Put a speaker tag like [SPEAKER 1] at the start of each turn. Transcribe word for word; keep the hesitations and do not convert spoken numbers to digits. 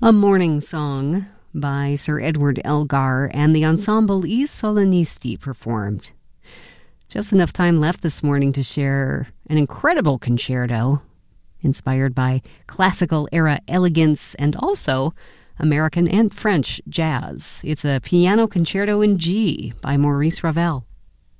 [SPEAKER 1] A Morning Song by Sir Edward Elgar and the ensemble I Solenisti performed. Just enough time left this morning to share an incredible concerto inspired by classical era elegance and also American and French jazz. It's a piano concerto in G by Maurice Ravel.